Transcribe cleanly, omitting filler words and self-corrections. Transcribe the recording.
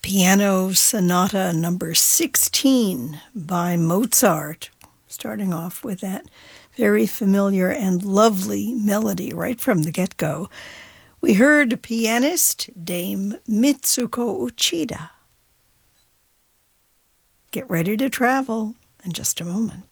Piano Sonata number 16 by Mozart, starting off with that very familiar and lovely melody right from the get-go. We heard pianist Dame Mitsuko Uchida. Get ready to travel in just a moment.